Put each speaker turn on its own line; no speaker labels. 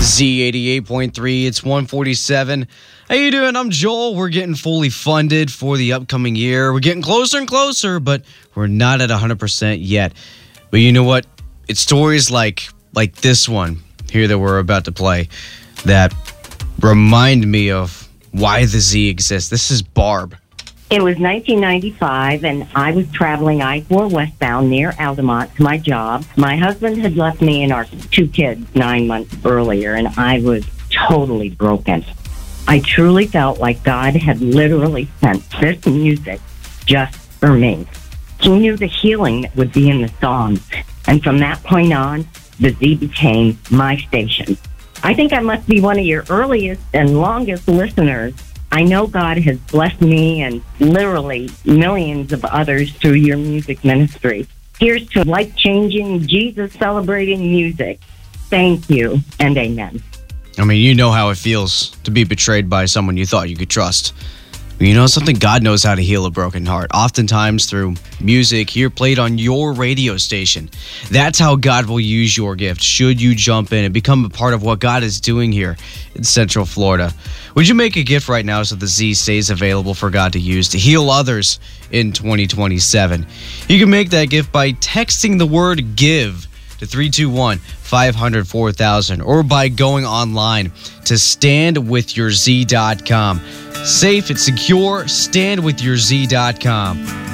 Z88.3, it's 147. How you doing? I'm Joel. We're getting fully funded for the upcoming year. We're getting closer and closer, but we're not at 100% yet. But you know what? It's stories like this one here that we're about to play that remind me of why the Z exists. This is Barb.
It was 1995, and I was traveling I-4 westbound near Altamont to my job. My husband had left me and our 2 kids 9 months earlier, and I was totally broken. I truly felt like God had literally sent this music just for me. He knew the healing that would be in the songs, and from that point on, the Z became my station. I think I must be one of your earliest and longest listeners. I know God has blessed me and literally millions of others through your music ministry. Here's to life-changing, Jesus-celebrating music. Thank you, and amen.
I mean, you know how it feels to be betrayed by someone you thought you could trust. You know something? God knows how to heal a broken heart, oftentimes through music here played on your radio station. That's how God will use your gift, should you jump in and become a part of what God is doing here in Central Florida. Would you make a gift right now so the Z stays available for God to use to heal others in 2027? You can make that gift by texting the word GIVE to 321-500-4000 or by going online to standwithyourz.com. Safe and secure, standwithyourz.com.